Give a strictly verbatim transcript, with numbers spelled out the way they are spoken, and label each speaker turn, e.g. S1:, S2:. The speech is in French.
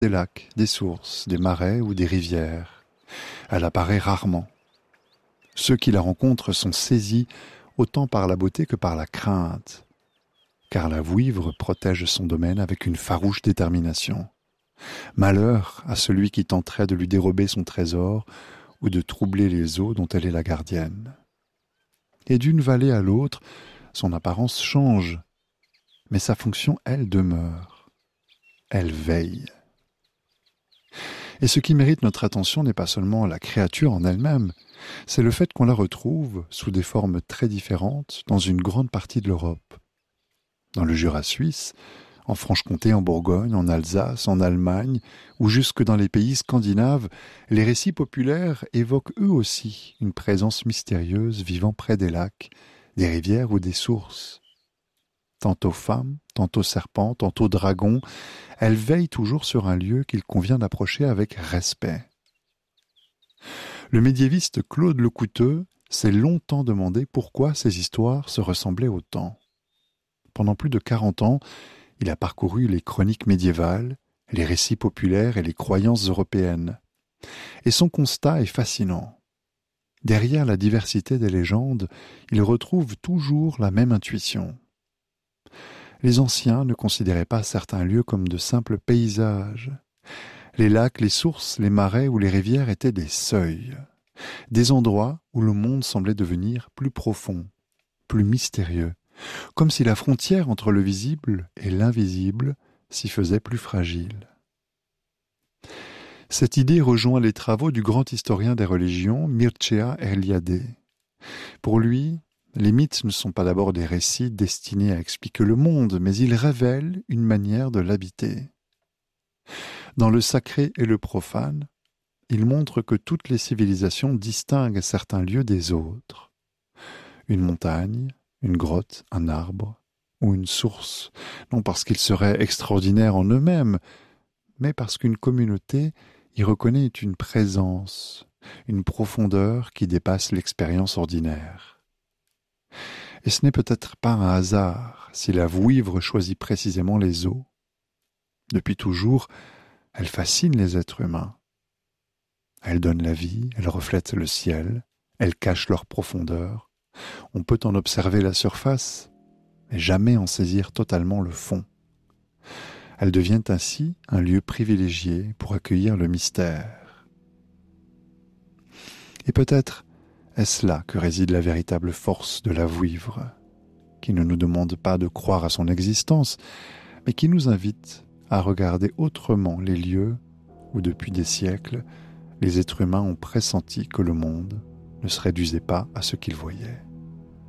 S1: des lacs, des sources, des marais ou des rivières. Elle apparaît rarement. Ceux qui la rencontrent sont saisis autant par la beauté que par la crainte, car la vouivre protège son domaine avec une farouche détermination. Malheur à celui qui tenterait de lui dérober son trésor ou de troubler les eaux dont elle est la gardienne. Et d'une vallée à l'autre, son apparence change, mais sa fonction, elle, demeure. Elle veille. Et ce qui mérite notre attention n'est pas seulement la créature en elle-même, c'est le fait qu'on la retrouve, sous des formes très différentes, dans une grande partie de l'Europe. Dans le Jura suisse, en Franche-Comté, en Bourgogne, en Alsace, en Allemagne, ou jusque dans les pays scandinaves, les récits populaires évoquent eux aussi une présence mystérieuse vivant près des lacs, des rivières ou des sources. Tantôt femme, tantôt serpent, tantôt dragon, elle veille toujours sur un lieu qu'il convient d'approcher avec respect. Le médiéviste Claude Lecouteux s'est longtemps demandé pourquoi ces histoires se ressemblaient autant. Pendant plus de quarante ans, il a parcouru les chroniques médiévales, les récits populaires et les croyances européennes. Et son constat est fascinant. Derrière la diversité des légendes, il retrouve toujours la même intuition. Les anciens ne considéraient pas certains lieux comme de simples paysages. Les lacs, les sources, les marais ou les rivières étaient des seuils, des endroits où le monde semblait devenir plus profond, plus mystérieux, comme si la frontière entre le visible et l'invisible s'y faisait plus fragile. Cette idée rejoint les travaux du grand historien des religions, Mircea Eliade. Pour lui, les mythes ne sont pas d'abord des récits destinés à expliquer le monde, mais ils révèlent une manière de l'habiter. Dans le sacré et le profane, il montre que toutes les civilisations distinguent certains lieux des autres. Une montagne, une grotte, un arbre ou une source, non parce qu'ils seraient extraordinaires en eux-mêmes, mais parce qu'une communauté y reconnaît une présence, une profondeur qui dépasse l'expérience ordinaire. Et ce n'est peut-être pas un hasard si la vouivre choisit précisément les eaux. Depuis toujours, elle fascine les êtres humains. Elle donne la vie, elle reflète le ciel, elle cache leur profondeur. On peut en observer la surface, mais jamais en saisir totalement le fond. Elle devient ainsi un lieu privilégié pour accueillir le mystère. Et peut-être est-ce là que réside la véritable force de la vouivre, qui ne nous demande pas de croire à son existence, mais qui nous invite à regarder autrement les lieux où depuis des siècles, les êtres humains ont pressenti que le monde ne se réduisait pas à ce qu'ils voyaient.